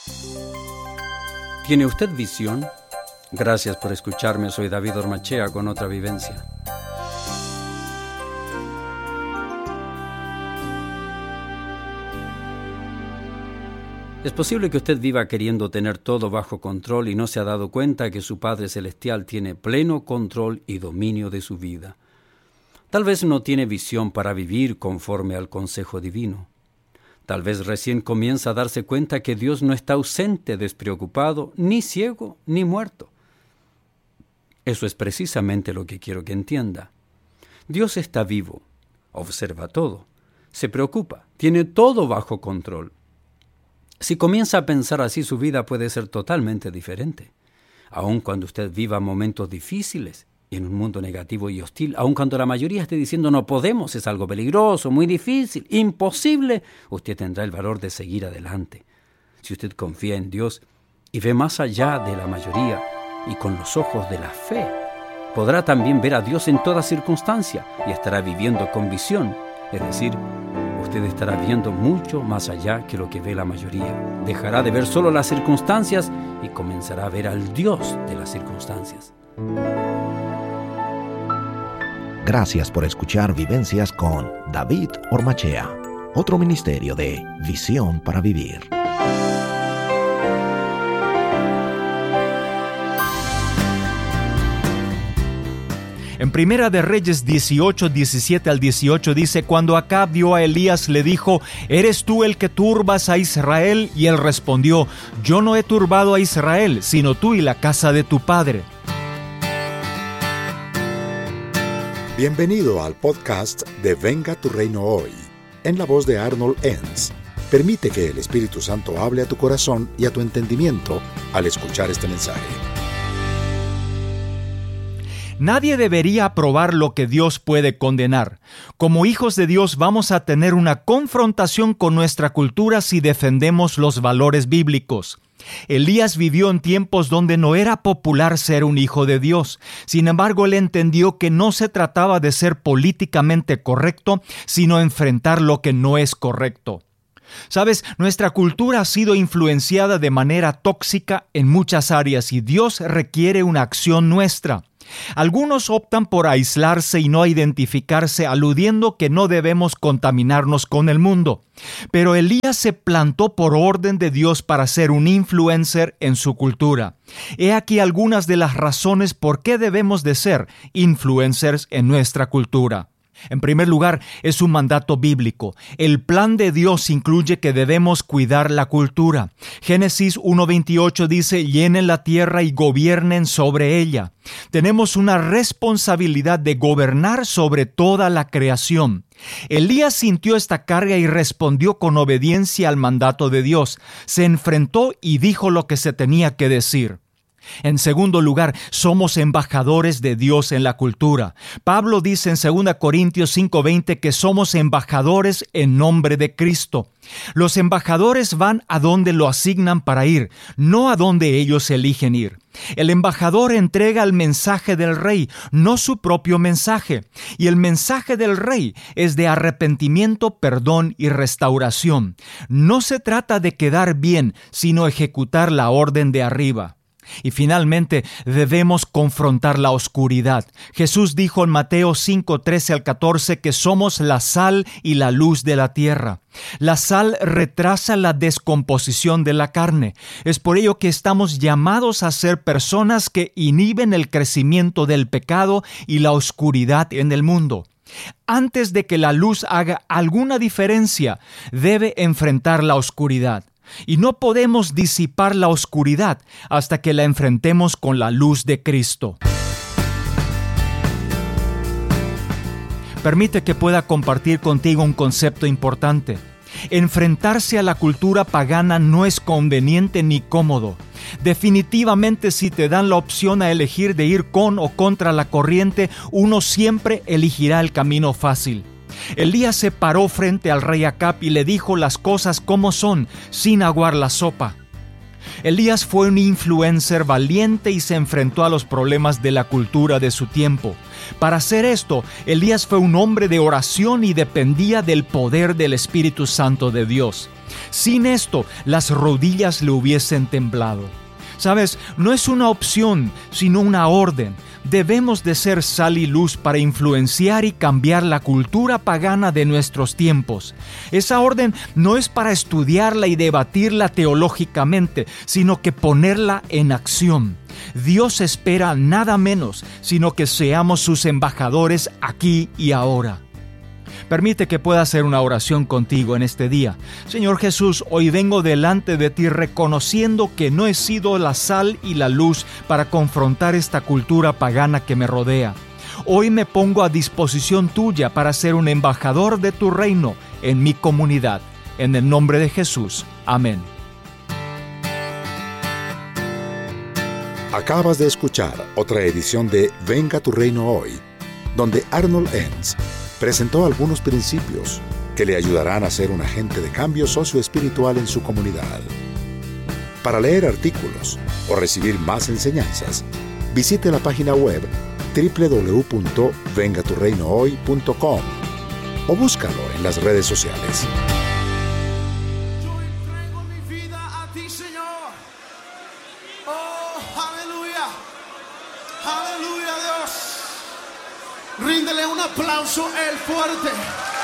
¿Tiene usted visión? Gracias por escucharme, soy David Ormachea con otra vivencia. Es posible que usted viva queriendo tener todo bajo control y no se ha dado cuenta que su Padre Celestial tiene pleno control y dominio de su vida. Tal vez no tiene visión para vivir conforme al consejo divino. Tal vez recién comienza a darse cuenta que Dios no está ausente, despreocupado, ni ciego, ni muerto. Eso es precisamente lo que quiero que entienda. Dios está vivo, observa todo, se preocupa, tiene todo bajo control. Si comienza a pensar así, su vida puede ser totalmente diferente. Aun cuando usted viva momentos difíciles, en un mundo negativo y hostil, aun cuando la mayoría esté diciendo no podemos, es algo peligroso, muy difícil, imposible, usted tendrá el valor de seguir adelante. Si usted confía en Dios y ve más allá de la mayoría y con los ojos de la fe, podrá también ver a Dios en toda circunstancia y estará viviendo con visión, es decir, usted estará viendo mucho más allá que lo que ve la mayoría. Dejará de ver solo las circunstancias y comenzará a ver al Dios de las circunstancias. Gracias por escuchar Vivencias con David Ormachea, otro ministerio de Visión para Vivir. En Primera de Reyes 18, 17 al 18 dice: Cuando Acab vio a Elías, le dijo: ¿Eres tú el que turbas a Israel? Y él respondió: Yo no he turbado a Israel, sino tú y la casa de tu padre. Bienvenido al podcast de Venga tu Reino Hoy, en la voz de Arnold Enns. Permite que el Espíritu Santo hable a tu corazón y a tu entendimiento al escuchar este mensaje. Nadie debería aprobar lo que Dios puede condenar. Como hijos de Dios vamos a tener una confrontación con nuestra cultura si defendemos los valores bíblicos. Elías vivió en tiempos donde no era popular ser un hijo de Dios. Sin embargo, él entendió que no se trataba de ser políticamente correcto, sino enfrentar lo que no es correcto. Sabes, nuestra cultura ha sido influenciada de manera tóxica en muchas áreas y Dios requiere una acción nuestra. Algunos optan por aislarse y no identificarse, aludiendo que no debemos contaminarnos con el mundo. Pero Elías se plantó por orden de Dios para ser un influencer en su cultura. He aquí algunas de las razones por qué debemos de ser influencers en nuestra cultura. En primer lugar, es un mandato bíblico. El plan de Dios incluye que debemos cuidar la cultura. Génesis 1:28 dice: llenen la tierra y gobiernen sobre ella. Tenemos una responsabilidad de gobernar sobre toda la creación. Elías sintió esta carga y respondió con obediencia al mandato de Dios. Se enfrentó y dijo lo que se tenía que decir. En segundo lugar, somos embajadores de Dios en la cultura. Pablo dice en 2 Corintios 5:20 que somos embajadores en nombre de Cristo. Los embajadores van a donde lo asignan para ir, no a donde ellos eligen ir. El embajador entrega el mensaje del rey, no su propio mensaje. Y el mensaje del rey es de arrepentimiento, perdón y restauración. No se trata de quedar bien, sino ejecutar la orden de arriba. Y finalmente, debemos confrontar la oscuridad. Jesús dijo en Mateo 5:13 al 14 que somos la sal y la luz de la tierra. La sal retrasa la descomposición de la carne. Es por ello que estamos llamados a ser personas que inhiben el crecimiento del pecado y la oscuridad en el mundo. Antes de que la luz haga alguna diferencia, debe enfrentar la oscuridad. Y no podemos disipar la oscuridad hasta que la enfrentemos con la luz de Cristo. Permite que pueda compartir contigo un concepto importante. Enfrentarse a la cultura pagana no es conveniente ni cómodo. Definitivamente, si te dan la opción a elegir de ir con o contra la corriente, uno siempre elegirá el camino fácil. Elías se paró frente al rey Acab y le dijo las cosas como son, sin aguar la sopa. Elías fue un influencer valiente y se enfrentó a los problemas de la cultura de su tiempo. Para hacer esto, Elías fue un hombre de oración y dependía del poder del Espíritu Santo de Dios. Sin esto, las rodillas le hubiesen temblado. ¿Sabes? No es una opción, sino una orden. Debemos de ser sal y luz para influenciar y cambiar la cultura pagana de nuestros tiempos. Esa orden no es para estudiarla y debatirla teológicamente, sino que ponerla en acción. Dios espera nada menos, sino que seamos sus embajadores aquí y ahora. Permite que pueda hacer una oración contigo en este día. Señor Jesús, hoy vengo delante de ti reconociendo que no he sido la sal y la luz para confrontar esta cultura pagana que me rodea. Hoy me pongo a disposición tuya para ser un embajador de tu reino en mi comunidad. En el nombre de Jesús. Amén. Acabas de escuchar otra edición de Venga tu Reino Hoy, donde Arnold Enns presentó algunos principios que le ayudarán a ser un agente de cambio socioespiritual en su comunidad. Para leer artículos o recibir más enseñanzas, visite la página web www.vengaturreinohoy.com o búscalo en las redes sociales. Yo entrego mi vida a ti, Señor. Oh, aleluya. Aleluya, Dios. Ríndele un aplauso el fuerte.